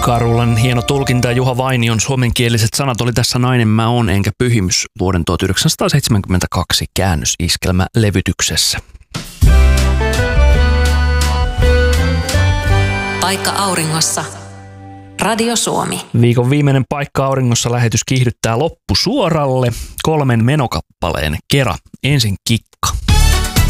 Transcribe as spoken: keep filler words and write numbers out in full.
Karulan hieno tulkinta Juha Vainion suomenkieliset sanat oli tässä Nainen mä oon enkä pyhimys vuoden tuhatyhdeksänsataaseitsemänkymmentäkaksi käännösiskelmä levytyksessä. Paikka auringossa. Radio Suomi. Viikon viimeinen Paikka auringossa -lähetys kiihdyttää loppusuoralle kolmen menokappaleen kera. Ensin Kikka.